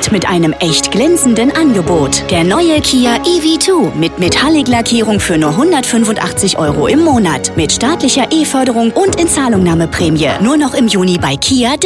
Jetzt mit einem echt glänzenden Angebot. Der neue Kia EV2 mit Metallic-Lackierung für nur 185 € im Monat. Mit staatlicher E-Förderung und Inzahlungnahmeprämie. Nur noch im Juni bei Kia.